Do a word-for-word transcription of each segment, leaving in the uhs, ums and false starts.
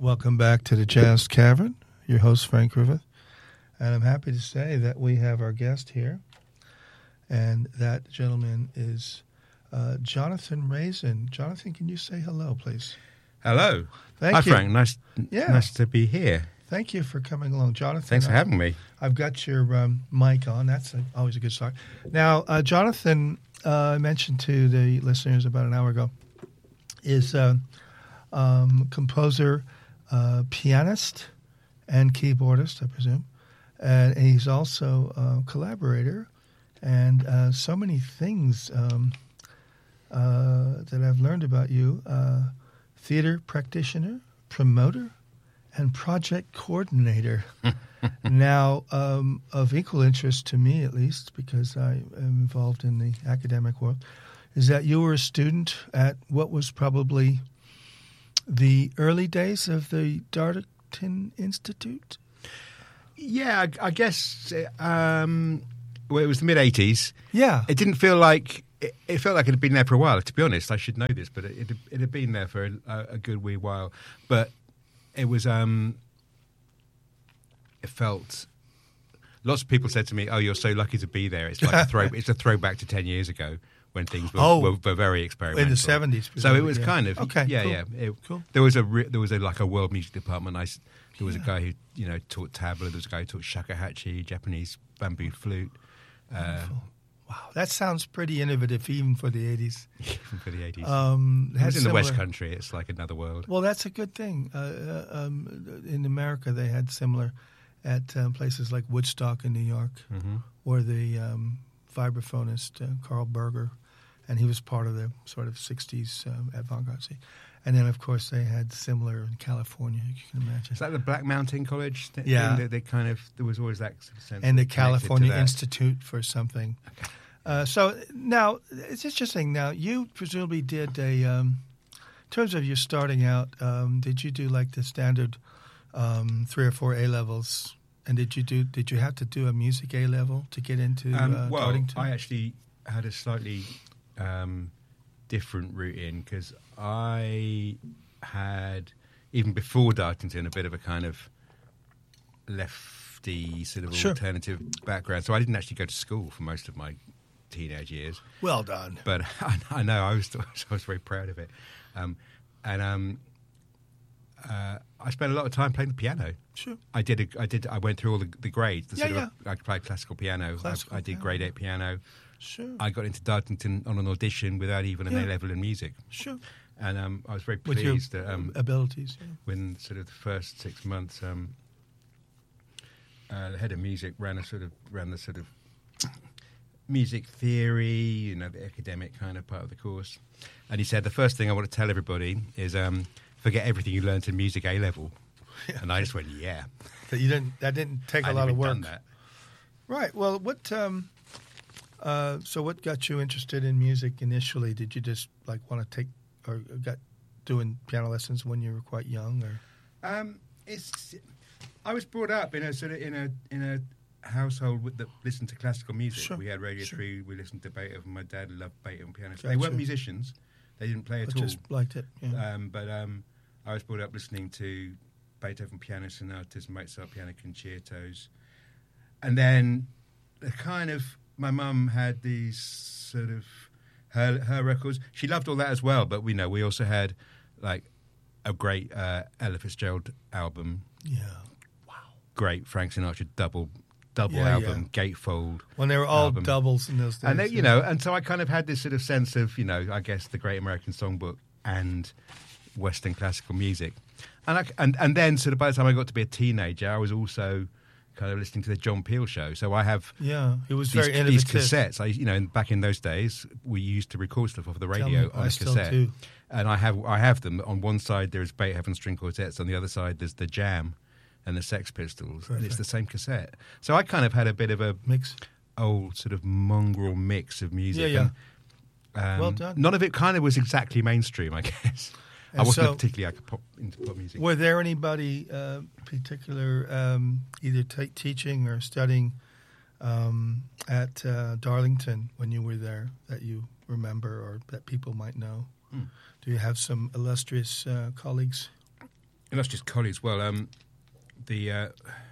Welcome back to the Jazz Cavern. Your host, Frank Griffith. And I'm happy to say that we have our guest here. And that gentleman is uh, Jonathan Raisin. Jonathan, can you say hello, please? Hello. Thank Hi, you. Frank. Nice, Yeah. nice to be here. Thank you for coming along, Jonathan. Thanks for I- having me. I've got your um, mic on. That's a, always a good start. Now, uh, Jonathan, uh, I mentioned to the listeners about an hour ago, is a um, composer, uh, pianist, and keyboardist, I presume. And he's also a collaborator. And uh, so many things um, uh, that I've learned about you. Uh, theater practitioner, promoter, and project coordinator. Now, um, of equal interest to me, at least, because I am involved in the academic world, is that you were a student at what was probably the early days of the Darlington Institute? Yeah, I, I guess um, well, it was the mid-eighties. Yeah. It didn't feel like... It, it felt like it had been there for a while. To be honest, I should know this, but it, it, it had been there for a, a good wee while. But it was... Um, it felt... Lots of people said to me, "Oh, you're so lucky to be there." It's like a throw. It's a throwback to ten years ago when things were, Oh. were, were very experimental In the seventies. So it was yeah. kind of Okay, yeah, cool. yeah. It, Cool. There was a re- there was a like a world music department. I, s- there was Yeah. a guy who you know taught tabla. There was a guy who taught shakuhachi, Japanese bamboo flute. Uh, Wonderful. Wow, that sounds pretty innovative even for the eighties. for the eighties. Um, it had was in the West similar- Country. It's like another world. Well, that's a good thing. Uh, uh, um, in America, they had similar at um, places like Woodstock in New York, hmm or the um, vibraphonist uh, Carl Berger, and he was part of the sort of sixties um, avant-garde scene. And then, of course, they had similar in California, you can imagine. Is that the Black Mountain College? Th- Yeah. thing that they kind of there was always that sort of sense. And the of connected to California that. Institute for something. Okay. Uh, so now, it's interesting. Now, you presumably did a, um, in terms of you starting out, um, did you do like the standard um, three or four A levels? And did you do? Did you have to do a music A level to get into Um, uh, well, Darlington? I actually had a slightly um, different route in because I had, even before Darlington, a bit of a kind of lefty sort of Sure. alternative background. So I didn't actually go to school for most of my teenage years. Well done. But I, I know I was I was very proud of it, um, and um, uh, I spent a lot of time playing the piano. Sure. I did. A, I did. I went through all the, the grades. The Yeah, sort of, I played classical piano. Classical I, I did piano. grade eight piano. Sure. I got into Darlington on an audition without even an Yeah. A level in music, Sure. and um, I was very With your pleased that um, abilities. Yeah. when sort of the first six months, um, uh, the head of music ran a sort of ran the sort of music theory, you know, the academic kind of part of the course, and he said the first thing I want to tell everybody is um, forget everything you learned in music A level, Yeah. and I just went, yeah, That you didn't. That didn't take a I'd lot of never work. done that. Right. Well, what? Um, uh, so, what got you interested in music initially? Did you just like want to take, or got doing piano lessons when you were quite young, or? Um, it's. I was brought up in a sort of in a in a household with, that listened to classical music. Sure, We had Radio sure. Three. We listened to Beethoven. My dad loved Beethoven piano. So Gotcha. They weren't musicians. They didn't play I at all. just liked it. Yeah. Um, but um, I was brought up listening to Beethoven piano sonatas, Mozart piano concertos, and then the kind of my mum had these sort of her her records. She loved all that as well, but we know we also had like a great uh, Ella Fitzgerald album, yeah. great Frank Sinatra double double Yeah, album, Gatefold. When they were all album. doubles in those days. And they, you yeah. know, and so I kind of had this sort of sense of, you know, I guess the Great American Songbook and Western classical music, and I, and and then sort of by the time I got to be a teenager, I was also kind of listening to the John Peel show. So I have Yeah, it was these, very innovative. these cassettes. I, you know, and back in those days, we used to record stuff off the Tell radio me, on I a still cassette. do. And I have I have them. On one side there's Beethoven string quartets, on the other side there's the Jam and the Sex Pistols, and it's Perfect. the same cassette. So I kind of had a bit of a Mix. old sort of mongrel mix of music. Yeah, And, um, Well done. None of it kind of was exactly mainstream, I guess. I And wasn't so- particularly like pop, into pop music. Were there anybody uh, particular, um, either t- teaching or studying um, at uh, Darlington when you were there that you remember or that people might know? Hmm. Do you have some illustrious uh, colleagues? And that's just colleagues. Well, um, the uh,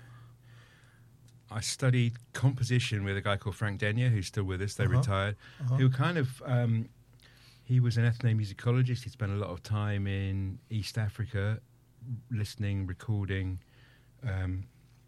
I studied composition with a guy called Frank Denyer, who's still with us. They Uh-huh. retired. Uh-huh. Who kind of um, he was an ethnomusicologist. He spent a lot of time in East Africa, listening, recording. Um,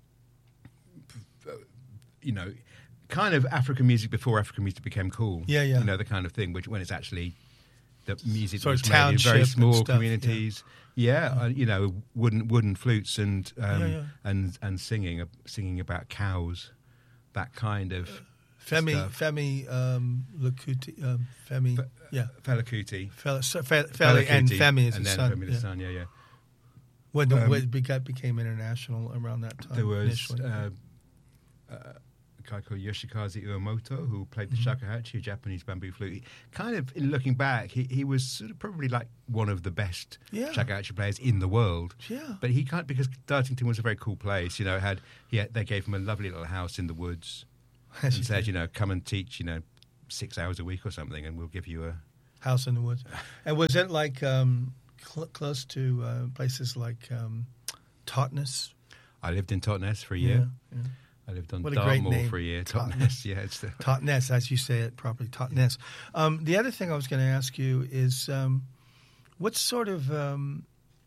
you know, kind of African music before African music became cool. Yeah, yeah. You know, the kind of thing which when it's actually the music Sort that of was made in township very and small stuff, communities. Yeah, uh, you know, wooden wooden flutes and um, Yeah, yeah. and and singing uh, singing about cows, that kind of Femi, stuff. Femi, um, Lukuti, um, Femi, Fe- yeah, Fela Kuti, Fela, so, Fe- Fela and Kuti, Femi is and his then son. Femi the yeah. son. Yeah, yeah. When, the, Um, when it beca- became international around that time. There was initially. uh, uh, a guy called Yoshikaze Uemoto who played the Mhm. shakuhachi, a Japanese bamboo flute. He, kind of, in looking back, he, he was sort of probably like one of the best Yeah. shakuhachi players in the world. yeah, But he can't, because Dartington was a very cool place. You know, it had he had, they gave him a lovely little house in the woods As and you said, did. you know, come and teach, you know, six hours a week or something, and we'll give you a. House in the Woods. And was it like um, cl- close to uh, places like um, Totnes? I lived in Totnes for a year. Yeah, yeah. I lived on What a great Dartmoor name. for a year. Totnes. Totnes, yeah, it's the, Totnes, as you say it properly, Totnes. Um, the other thing I was going to ask you is, um, what sort of um,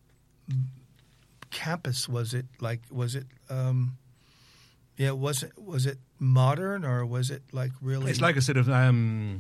campus was it? Like, was it, um, yeah, was it was it modern or was it like really? It's like a sort of um,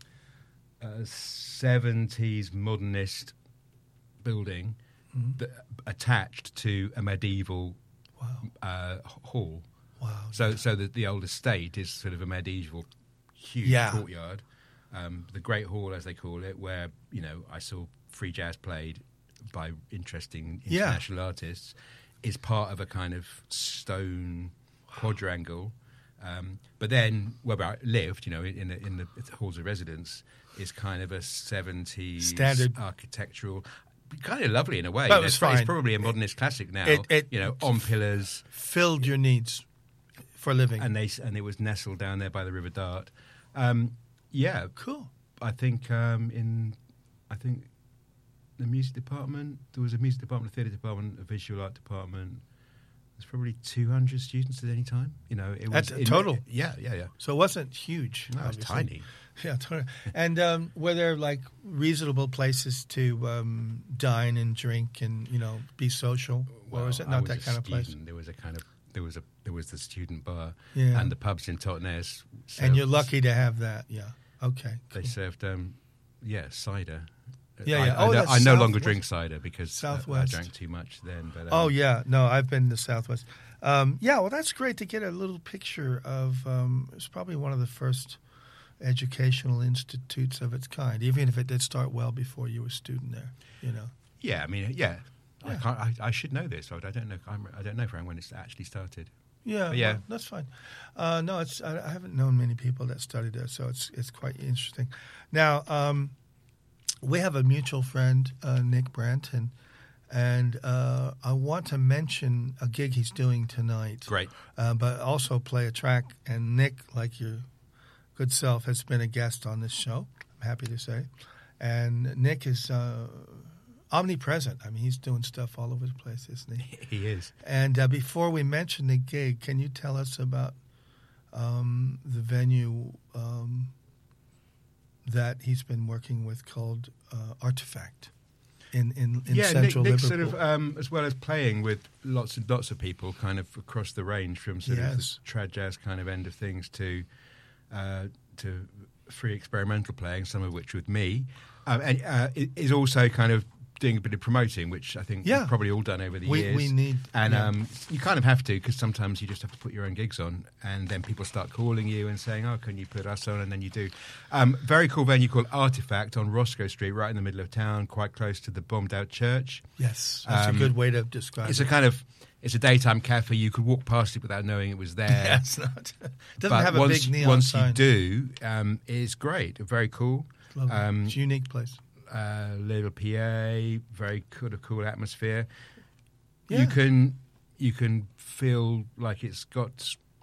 a seventies modernist building Mhm. that, attached to a medieval Wow, uh, hall. wow. So, so that the old estate is sort of a medieval, huge Yeah. courtyard, um, the Great Hall, as they call it, where you know I saw free jazz played by interesting Yeah. international artists, is part of a kind of stone quadrangle. Um, but then, where I lived, you know, in the, in the halls of residence, is kind of a seventies Standard. architectural. Kind of lovely in a way. But it You know, was it's, pro- it's fine. probably a modernist classic now. It- it- you know, on pillars, Filled your needs for living. and they and it was nestled down there by the River Dart. Um, yeah, cool. I think um, in I think the music department there was a music department, a theatre department, a visual art department. There's probably two hundred students at any time. You know, it was At in- total? Yeah, yeah, yeah. So it wasn't huge. No, it was obviously. tiny. Yeah, totally. And um, were there like reasonable places to um, dine and drink and you know be social, or was it I not was that a kind of place? student. There was a kind of there was a there was the student bar Yeah. and the pubs in Totnes. And served- you're lucky to have that. Yeah. Okay. They cool. served, um, yeah, cider. Yeah, I, yeah. I, Oh, no- that's I no longer Southwest. drink cider because uh, I Southwest. drank too much then. But um, Oh yeah. No, I've been to Southwest. Um, yeah. Well, that's great to get a little picture of. Um, it's probably one of the first educational institutes of its kind, even if it did start well before you were a student there. You know. yeah, I mean, yeah, I, Yeah. can't, I, I should know this. But I don't know. I'm, I don't know, Frank, when it's actually started. Yeah, But yeah. well, that's fine. Uh, no, it's I, I haven't known many people that studied there, so it's it's quite interesting. Now, um, we have a mutual friend, uh, Nick Branton, and uh, I want to mention a gig he's doing tonight. Great. Uh, but also play a track. And Nick, like your good self, has been a guest on this show. I'm happy to say, and Nick is uh, omnipresent. I mean, he's doing stuff all over the place, isn't he? He is. And uh, before we mention the gig, can you tell us about um, the venue um, that he's been working with called uh, Artifact in, in, in yeah, central Nick, Nick Liverpool? sort of, um, as well as playing with lots and lots of people, kind of across the range from sort of Yes. the trad jazz kind of end of things to uh, to free experimental playing, some of which with me, um, and uh, i- is also kind of doing a bit of promoting, which I think Yeah. we've probably all done over the We- years. we need- and yeah. um, you kind of have to, because sometimes you just have to put your own gigs on, and then people start calling you and saying, "Oh, can you put us on?" And then you do. Um, very cool venue called Artifact on Roscoe Street, right in the middle of town, quite close to the bombed out church. Yes, that's Um, a good way to describe It's it. a kind of it's a daytime cafe. You could walk past it without knowing it was there. Yeah, it's not. It doesn't But have a once, big neon once sign. you do, um, it's great. Very cool. Lovely. Um, It's a unique place. uh, little P A, very cool, cool atmosphere. Yeah. You can you can feel like it's got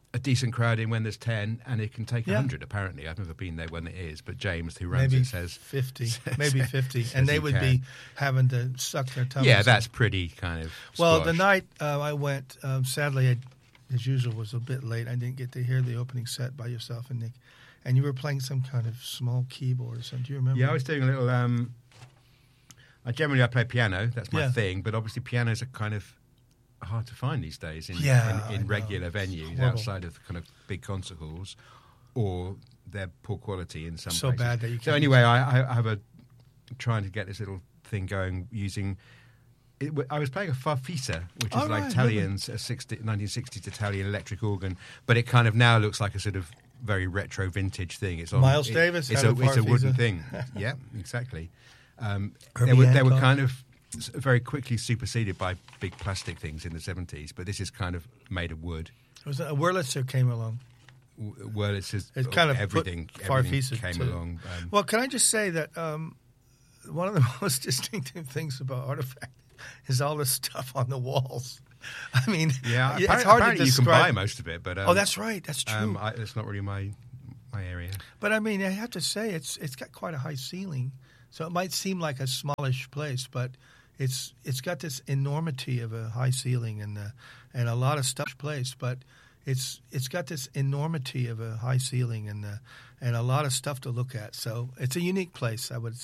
a decent crowd in when there's ten, and it can take a Yeah. hundred. Apparently, I've never been there when it is, but James, who runs maybe it, says fifty, says- maybe fifty, says and they he would can. be having to suck their tongues. Yeah, that's pretty kind of. Well, the squash. night uh, I went, um, sadly, I, as usual, was a bit late. I didn't get to hear the opening set by yourself and Nick, and you were playing some kind of small keyboard or something. Do you remember? Yeah, I was doing a little. Um, I generally I play piano. That's my Yeah. thing. But obviously, pianos are kind of hard to find these days in Yeah, in, I in know. regular It's venues horrible. outside of the kind of big concert halls, or they're poor quality in some So places. bad that you So can't anyway, I, I have a trying to get this little thing going using. It, w- I was playing a farfisa, which is Oh, like right, Italian's a sixty, nineteen sixties Italian electric organ, but it kind of now looks like a sort of very retro vintage thing. It's on, Miles it- Davis It's had a, a it's a wooden farfisa. thing. Yeah, exactly. Um, Herbie they were they were Hancock. kind of s- very quickly superseded by big plastic things in the seventies, but this is kind of made of wood. It was a Wurlitzer came along. W- Well, it's just It kind of put everything, everything Farfisa came to- along. Um, Well, can I just say that um, one of the most distinctive things about Artifact is all the stuff on the walls. I mean, yeah, it's apparently, hard to apparently you can describe. buy most of it, but um, Oh, that's right. That's true. um, I, that's not really my my area. But I mean, I have to say, it's it's got quite a high ceiling, so it might seem like a smallish place, but it's it's got this enormity of a high ceiling and the, and a lot of stuff place, but it's it's got this enormity of a high ceiling and the, and a lot of stuff to look at. So it's a unique place, I would